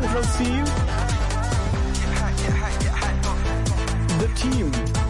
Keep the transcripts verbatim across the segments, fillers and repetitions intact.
Etwas Steve. The Team.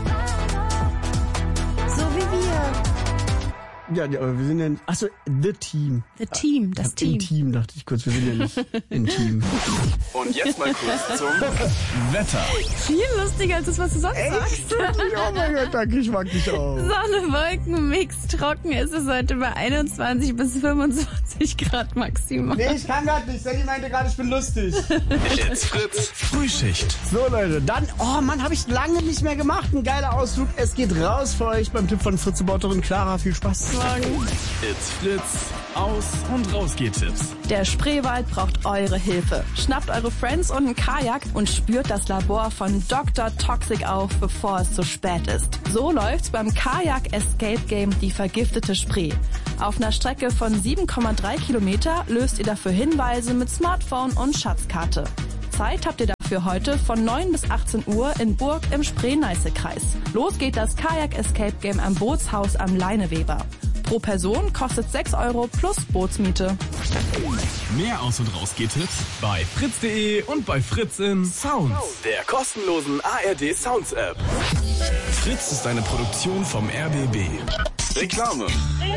So wie wir. Ja, ja, aber wir sind ja nicht... Achso, The Team. The Team, das Ach, Team. Intim, dachte ich kurz. Wir sind ja nicht intim. Und jetzt mal kurz zum Wetter. Viel lustiger als das, was du sonst sagst. Oh mein Gott, danke, ich mag dich auch. Sonne, Wolken, Mix, trocken ist es heute bei einundzwanzig bis fünfundzwanzig Grad maximal. Nee, ich kann gerade nicht. Sandy meinte gerade, ich bin lustig. It's Fritz Frühschicht. So Leute, dann, oh Mann, habe ich lange nicht mehr gemacht. Ein geiler Ausflug. Es geht raus für euch beim Tipp von Fritzebotterin Clara. Viel Spaß. It's Fritz Aus- und Rausgeht-Tipps. Der Spreewald braucht eure Hilfe. Schnappt eure Friends und ein Kajak und spürt das Labor von Doktor Toxic auf, bevor es zu spät ist. So läuft's beim Kajak Escape Game Die vergiftete Spree. Auf einer Strecke von sieben Komma drei Kilometer löst ihr dafür Hinweise mit Smartphone und Schatzkarte. Zeit habt ihr dafür heute von neun bis achtzehn Uhr in Burg im Spree-Neiße-Kreis. Los geht das Kajak Escape Game am Bootshaus am Leineweber. Pro Person kostet sechs Euro plus Bootsmiete. Mehr Aus- und Rausgeht-Tipps bei fritz punkt de und bei Fritz in Sounds, der kostenlosen A R D Sounds App. Fritz ist eine Produktion vom R B B. Reklame.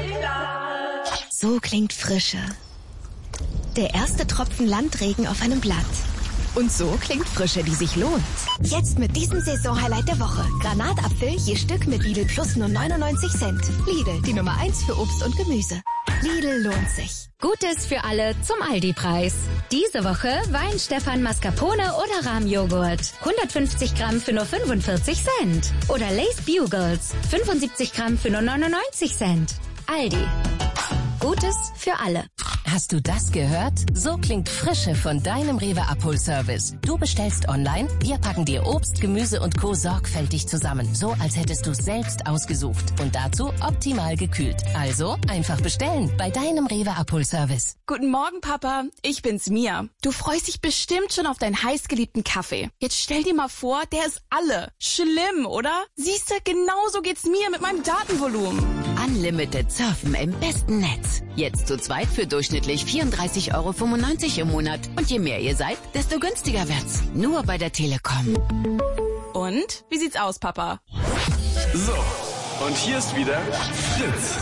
So klingt Frische. Der erste Tropfen Landregen auf einem Blatt. Und so klingt Frische, die sich lohnt. Jetzt mit diesem Saison-Highlight der Woche. Granatapfel je Stück mit Lidl Plus nur neunundneunzig Cent. Lidl, die Nummer eins für Obst und Gemüse. Lidl lohnt sich. Gutes für alle zum Aldi-Preis. Diese Woche Wein Stefan Mascarpone oder Rahmjoghurt. hundertfünfzig Gramm für nur fünfundvierzig Cent. Oder Lay's Bugles. fünfundsiebzig Gramm für nur neunundneunzig Cent. Aldi. Gutes für alle. Hast du das gehört? So klingt Frische von deinem Rewe Abholservice. Du bestellst online, wir packen dir Obst, Gemüse und Co. sorgfältig zusammen. So, als hättest du es selbst ausgesucht. Und dazu optimal gekühlt. Also, einfach bestellen bei deinem Rewe Abholservice. Guten Morgen, Papa. Ich bin's, Mia. Du freust dich bestimmt schon auf deinen heißgeliebten Kaffee. Jetzt stell dir mal vor, der ist alle. Schlimm, oder? Siehste, genauso geht's mir mit meinem Datenvolumen. Unlimited Surfen im besten Netz. Jetzt zu zweit für durchschnittlich vierunddreißig Euro fünfundneunzig im Monat. Und je mehr ihr seid, desto günstiger wird's. Nur bei der Telekom. Und? Wie sieht's aus, Papa? So, und hier ist wieder Fritz.